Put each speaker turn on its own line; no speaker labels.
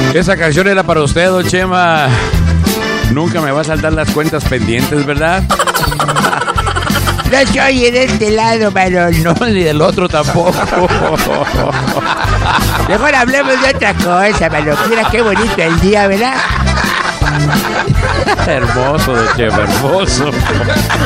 Esa canción era para usted, don Chema. Nunca me va a saltar las cuentas pendientes, ¿verdad?
No soy de este lado, varón.
No, ni del otro tampoco.
Mejor hablemos de otra cosa, varón. Mira qué bonito el día, ¿verdad?
Hermoso, don Chema, hermoso.